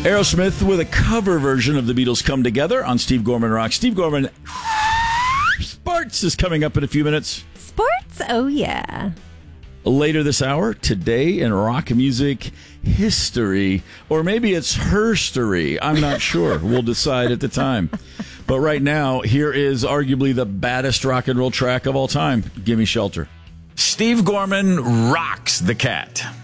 Aerosmith with a cover version of the Beatles' Come Together on Steve Gorman Rock. Steve Gorman Sports is coming up in a few minutes. Sports? Oh, yeah. Later this hour, today in rock music history, or maybe it's herstory. I'm not sure. We'll decide at the time. But right now, here is arguably the baddest rock and roll track of all time. Gimme Shelter. Steve Gorman rocks the cat.